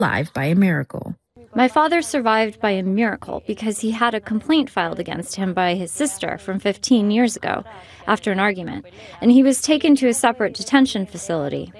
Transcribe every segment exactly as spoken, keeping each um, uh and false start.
alive by a miracle. My father survived by a miracle because he had a complaint filed against him by his sister from fifteen years ago after an argument, and he was taken to a separate detention facility.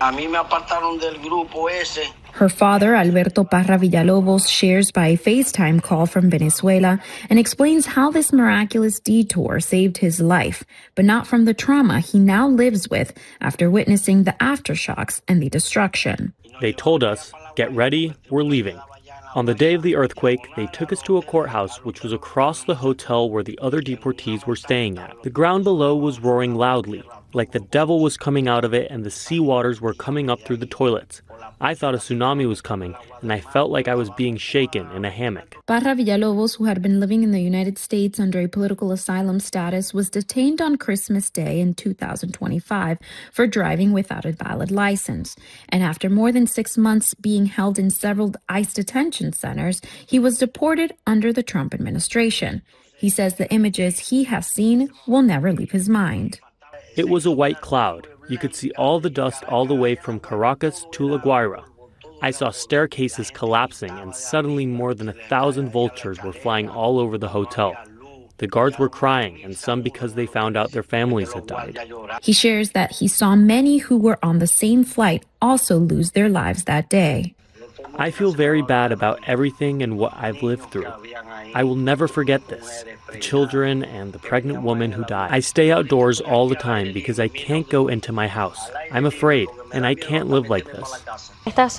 Her father, Alberto Parra Villalobos, shares by FaceTime call from Venezuela and explains how this miraculous detour saved his life, but not from the trauma he now lives with after witnessing the aftershocks and the destruction. They told us, "Get ready, we're leaving." On the day of the earthquake, they took us to a courthouse which was across the hotel where the other deportees were staying at. The ground below was roaring loudly, like the devil was coming out of it and the sea waters were coming up through the toilets. I thought a tsunami was coming, and I felt like I was being shaken in a hammock. Parra Villalobos, who had been living in the United States under a political asylum status, was detained on Christmas Day in two thousand twenty-five for driving without a valid license. And after more than six months being held in several ICE detention centers, he was deported under the Trump administration. He says the images he has seen will never leave his mind. It was a white cloud. You could see all the dust all the way from Caracas to La Guaira. I saw staircases collapsing, and suddenly more than a thousand vultures were flying all over the hotel. The guards were crying, and some because they found out their families had died. He shares that he saw many who were on the same flight also lose their lives that day. I feel very bad about everything and what I've lived through. I will never forget this, the children and the pregnant woman who died. I stay outdoors all the time because I can't go into my house. I'm afraid, and I can't live like this. His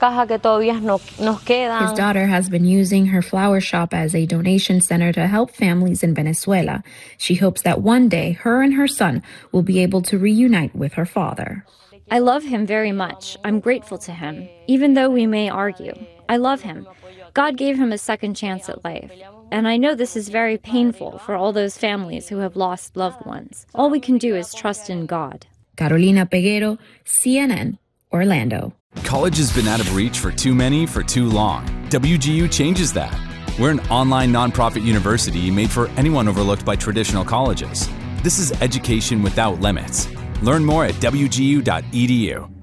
daughter has been using her flower shop as a donation center to help families in Venezuela. She hopes that one day her and her son will be able to reunite with her father. I love him very much. I'm grateful to him, even though we may argue. I love him. God gave him a second chance at life. And I know this is very painful for all those families who have lost loved ones. All we can do is trust in God. Carolina Peguero, C N N, Orlando. College has been out of reach for too many for too long. W G U changes that. We're an online nonprofit university made for anyone overlooked by traditional colleges. This is education without limits. Learn more at W G U dot E D U.